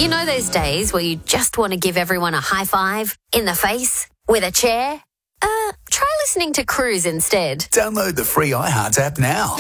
You know those days where you just want to give everyone a high five? In the face? With a chair? Try listening to Cruise instead. Download the free iHeart app now.